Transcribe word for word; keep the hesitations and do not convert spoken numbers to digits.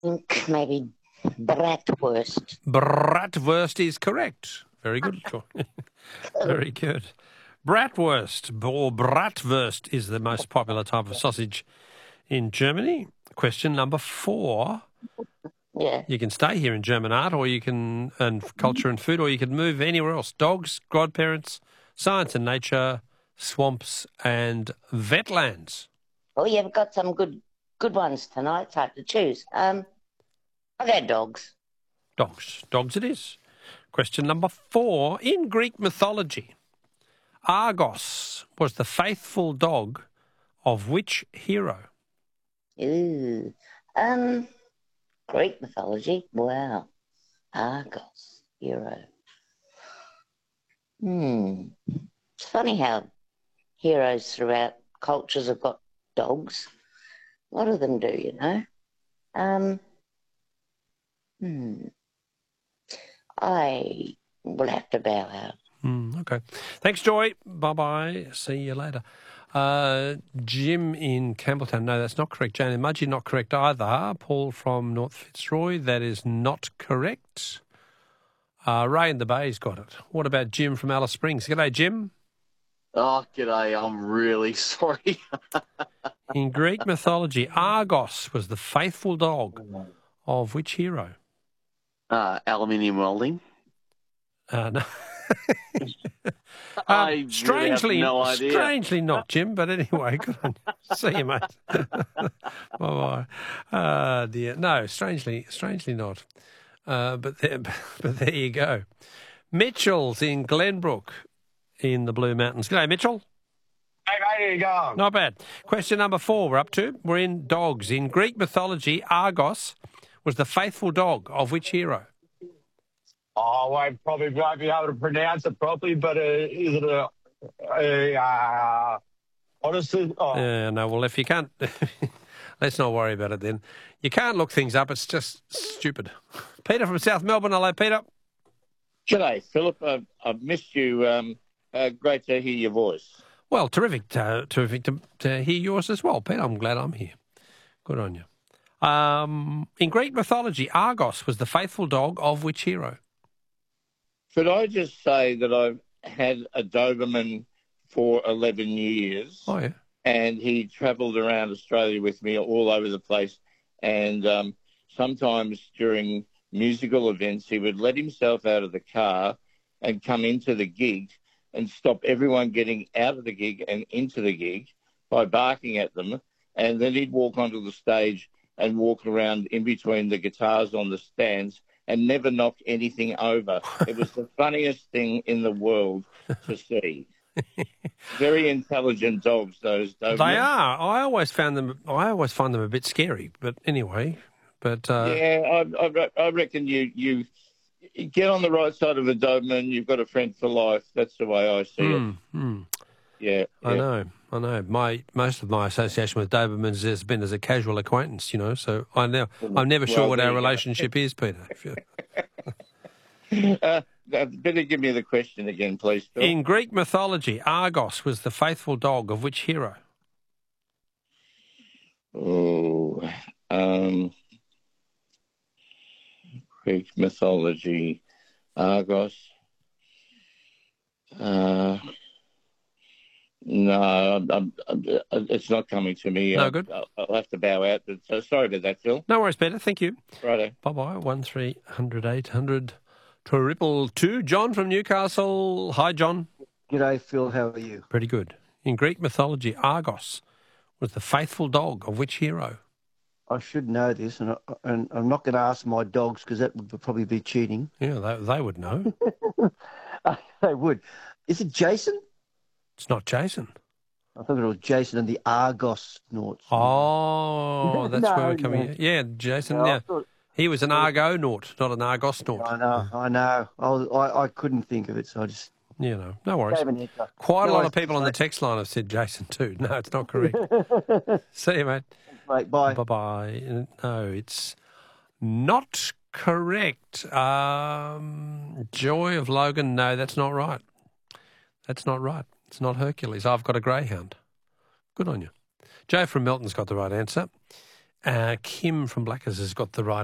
think maybe bratwurst. Bratwurst is correct. Very good. Very good. Bratwurst or bratwurst is the most popular type of sausage in Germany. Question number four. Yeah. You can stay here in German art, or you can, and culture and food, or you can move anywhere else. Dogs, godparents, science and nature, swamps and wetlands. Oh, you've got some good good ones tonight. It's hard to choose. Um, I'll go dogs. Dogs. Dogs it is. Question number four. In Greek mythology, Argos was the faithful dog of which hero? Ooh. Um, Greek mythology. Wow. Argos, hero. Hmm. It's funny how heroes throughout cultures have got dogs. A lot of them do, you know. Um. Hmm. I will have to bow out. Mm, okay. Thanks, Joy. Bye-bye. See you later. Uh, Jim in Campbelltown. No, that's not correct. Jane and Mudgee, not correct either. Paul from North Fitzroy. That is not correct. Uh, Ray in the Bay's got it. What about Jim from Alice Springs? G'day, Jim. Oh, g'day. I'm really sorry. In Greek mythology, Argos was the faithful dog of which hero? Uh, aluminium welding. Uh, no. I um, strangely, really have no idea. Strangely not, Jim, but anyway, good on you. See you, mate. Bye-bye. Uh, dear. No, strangely, strangely not. Uh, but, there, but there you go. Mitchell's in Glenbrook in the Blue Mountains. G'day, Mitchell. Hey, mate, how you going? Not bad. Question number four we're up to. We're in dogs. In Greek mythology, Argos was the faithful dog of which hero? Oh, I probably won't be able to pronounce it properly, but uh, is it a, a uh, Odyssey? Oh. Yeah, no, well, if you can't, let's not worry about it then. You can't look things up. It's just stupid. Peter from South Melbourne. Hello, Peter. G'day, Philip. I've, I've missed you. Um, uh, great to hear your voice. Well, terrific, to, terrific to, to hear yours as well, Peter. I'm glad I'm here. Good on you. Um, in Greek mythology, Argos was the faithful dog of which hero? Could I just say that I've had a Doberman for eleven years. Oh, yeah. And he travelled around Australia with me all over the place. And um, sometimes during musical events, he would let himself out of the car and come into the gig and stop everyone getting out of the gig and into the gig by barking at them. And then he'd walk onto the stage and walk around in between the guitars on the stands and never knock anything over. It was the funniest thing in the world to see. Very intelligent dogs, those Dobermans. They are. I always found them. I always find them a bit scary. But anyway, but uh... yeah, I, I, I reckon you you get on the right side of a Doberman. You've got a friend for life. That's the way I see mm, it. Mm. Yeah, I yeah. know. I know. My most of my association with Dobermans has been as a casual acquaintance. You know, so I know I'm never well, sure what our go. relationship is, Peter. uh, better give me the question again, please, Phil. In Greek mythology, Argos was the faithful dog of which hero? Oh, um, Greek mythology, Argos. Uh, no, I'm, I'm, I'm, it's not coming to me. No I'll, good. I'll, I'll have to bow out. But so sorry about that, Phil. No worries, Peter. Thank you. Righto. Bye bye. One three hundred eight hundred triple two. John from Newcastle. Hi, John. G'day, Phil. How are you? Pretty good. In Greek mythology, Argos was the faithful dog of which hero? I should know this, and, I, and I'm not going to ask my dogs because that would probably be cheating. Yeah, they, they would know. They would. Is it Jason? It's not Jason. I thought it was Jason and the Argonauts. Oh, that's no, where we're coming. no. Yeah, Jason. No, I yeah, thought, he was an Argonaut, not an Argosnaut. I know, I know. I, was, I I couldn't think of it, so I just. You know, no worries. Gave an answer. Quite No a lot worries, of people on the text line have said Jason too. No, it's not correct. See you, mate. Mate, bye. Bye bye. No, it's not correct. Um, Joy of Logan. No, that's not right. That's not right. It's not Hercules. I've got a greyhound. Good on you. Joe from Melton's got the right answer. Uh, Kim from Blackers has got the right